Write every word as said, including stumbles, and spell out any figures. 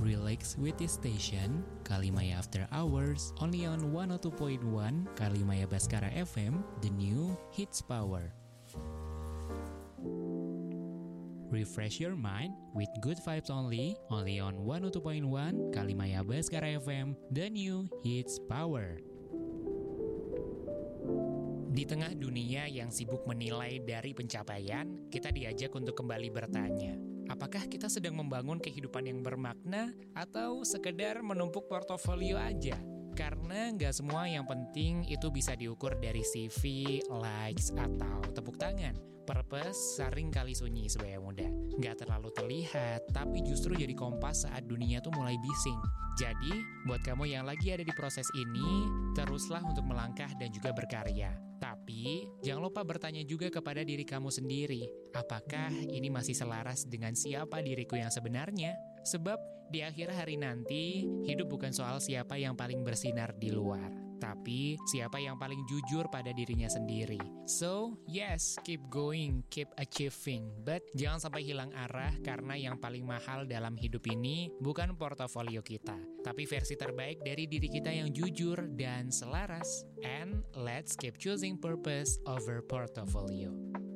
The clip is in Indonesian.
Relax with this station, Kalimaya After Hours, only on one oh two point one Kalimaya Baskara F M, the new hits power. Refresh your mind with good vibes only, only on one oh two point one Kalimaya Baskara F M, the new hits power. Di tengah dunia yang sibuk menilai dari pencapaian, kita diajak untuk kembali bertanya, apakah kita sedang membangun kehidupan yang bermakna atau sekedar menumpuk portofolio aja? Karena nggak semua yang penting itu bisa diukur dari C V, likes, atau tepuk tangan. Purpose sering kali sunyi sebagai muda. Nggak terlalu terlihat, tapi justru jadi kompas saat dunia tuh mulai bising. Jadi, buat kamu yang lagi ada di proses ini, teruslah untuk melangkah dan juga berkarya. Tapi, jangan lupa bertanya juga kepada diri kamu sendiri, apakah ini masih selaras dengan siapa diriku yang sebenarnya? Sebab, di akhir hari nanti, hidup bukan soal siapa yang paling bersinar di luar, tapi siapa yang paling jujur pada dirinya sendiri. So, yes, keep going, keep achieving, but jangan sampai hilang arah karena yang paling mahal dalam hidup ini bukan portofolio kita, tapi versi terbaik dari diri kita yang jujur dan selaras. And let's keep choosing purpose over portfolio.